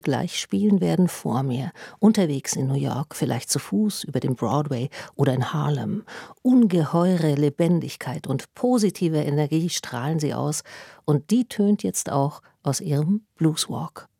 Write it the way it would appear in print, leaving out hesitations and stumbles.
Gleich spielen werden vor mir, unterwegs in New York, vielleicht zu Fuß über dem Broadway oder in Harlem. Ungeheure Lebendigkeit und positive Energie strahlen sie aus, und die tönt jetzt auch aus ihrem Blueswalk.